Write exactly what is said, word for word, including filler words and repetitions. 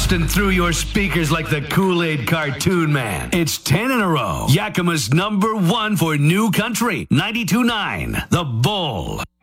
blasting through your speakers like the Kool-Aid cartoon man. It's ten in a row. Yakima's number one for new country. ninety-two point nine, The Bull.